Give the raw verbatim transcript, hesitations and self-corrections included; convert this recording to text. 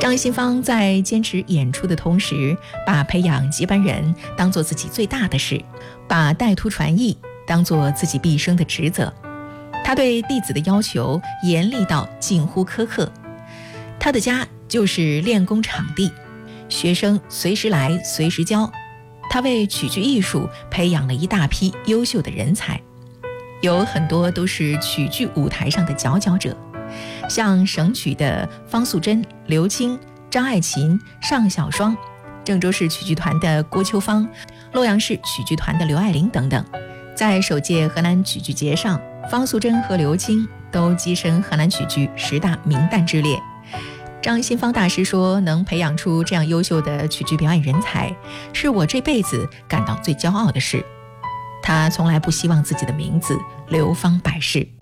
张新芳在坚持演出的同时，把培养接班人当作自己最大的事，把代徒传艺当作自己毕生的职责。他对弟子的要求严厉到近乎苛刻，他的家就是练功场地，学生随时来随时教。他为曲剧艺术培养了一大批优秀的人才，有很多都是曲剧舞台上的佼佼者，像省曲的方素珍、刘青、张爱琴、尚小双，郑州市曲剧团的郭秋芳，洛阳市曲剧团的刘爱玲等等。在首届河南曲剧节上，方素珍和刘青都跻身河南曲剧十大名旦之列。张新芳大师说，能培养出这样优秀的曲剧表演人才，是我这辈子感到最骄傲的事。他从来不希望自己的名字流芳百世。